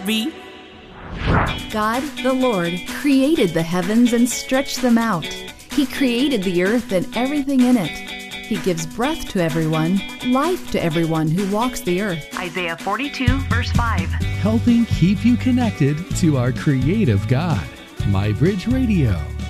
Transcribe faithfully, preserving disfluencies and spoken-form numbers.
Read. God, the Lord, created the heavens and stretched them out. He created the earth and everything in it. He gives breath to everyone, life to everyone who walks the earth. Isaiah forty-two, verse five. Helping keep you connected to our creative God. MyBridge Radio.